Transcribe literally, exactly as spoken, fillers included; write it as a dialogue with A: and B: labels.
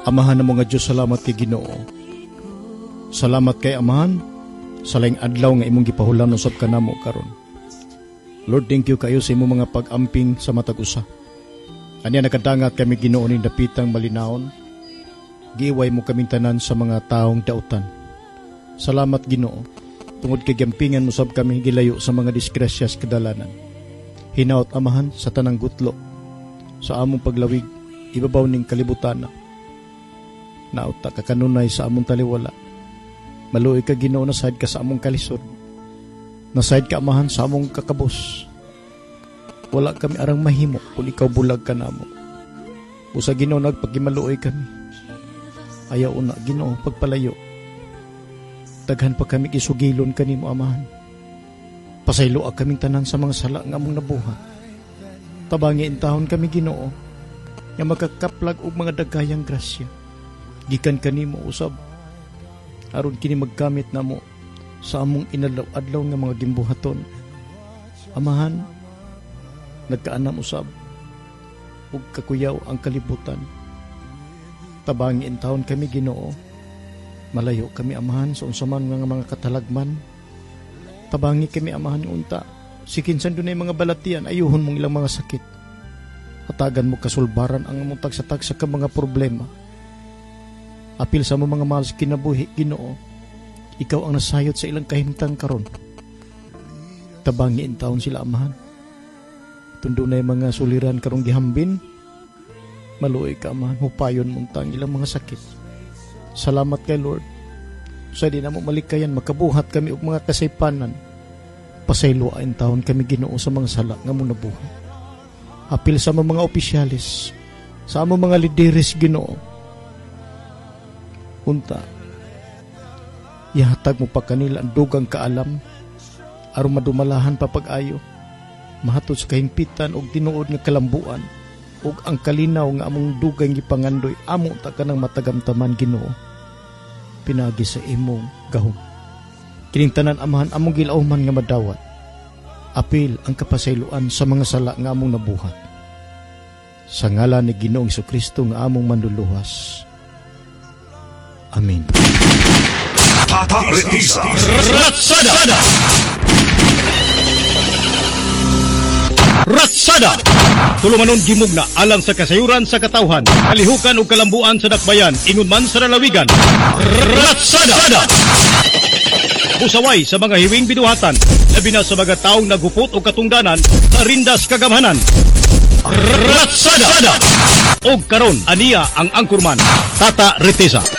A: Amahan na mga Diyos, salamat kay Ginoo. Salamat kay Amahan sa laing adlaw nga imong gipahulan usab kanamo karon. Lord, thank you kayo sa imong mga pag-amping sa matag usa. Anya nakadangat kami Ginoo ning dapitang malinawon. Giiway mo kaming tanan sa mga taong dautan. Salamat Ginoo. Tungod kay gampingan mo sab kami gilayo sa mga disgrasyas kadalanan. Hinaot Amahan sa tanang gutlo sa among paglawig ibabaw ning kalibutan. Nauta ka kanunay sa among taliwala. Maluoy ka Ginoo, nasayad ka sa among kalisod. Nasayad ka Amahan sa among kakabos. Wala kami arang mahimo kung ikaw bulag ka namo. Usa Ginoo, nagpagimaluoy kami. Ayaw una Ginoo pagpalayo. Daghan pa kami isugilon kanimo Amahan. Pasayloa kaming tanan sa mga sala nga among nabuhat. Tabangi intahon kami Ginoo nga magkakaplag og mga dagayang grasya. Gikan kanimo usab aron kini maggamit namo sa among inadlaw-adlaw nga mga gimbuhaton. Amahan, nagkaanam usab ug kakuyaw ang kalibutan. Tabangi intahon kami Ginoo, malayo kami Amahan sa unsaman nga mga katalagman. Tabangi kami Amahan unta, sikinsan dunay mga balatian, ayuhon mong ilang mga sakit. Hatagan mo kasulbaran ang among tagsa-tagsa ka mga problema. Apil sa mga mahal sa kinabuhi Ginoo, ikaw ang nasayot sa ilang kahimtang karon. Tabangi intawon sila Amahan. Tundunay mga suliran karong gihambin. Maluoy ka Amahan, hupayon muntang ilang mga sakit. Salamat kay Lord. Sa di na mo malikayan, makabuhat kami og mga kasaypanan. Pasayloain taon kami Ginoo sa mga sala nga mong nabuhat. Apil sa mga opisyalis, sa among mga lideres Ginoo. Unta, ihatag mo pa kanila ang dugang kaalam aron madumalahan pa pag-ayo, mahatod sa kahimpitan og tinuod nga kalambuan ug ang kalinaw nga among dugang gipangandoy amo ta kanang matagamtaman Ginoo. Pinagi sa imong gahom. Kining tanan Amahan among gilauman nga madawat. Apil ang kapasayloan sa mga sala nga among nabuhat. Sa ngalan ni Ginoong Jesucristo nga among manluluwas. Amin.
B: Tata Retiza
A: Ratsada! Ratsada! Tulunganon gimugna alang sa kasayuran sa katawhan, kalihukan o kalambuan sa dakbayan, ingon man sa lalawigan. Ratsada! Usaway sa mga hiwing binuhatan, labi na sa mga taong naghupot o katungdanan sa rindas kagamhanan. Ratsada! O karon aniya ang angkurman, Tata Retiza.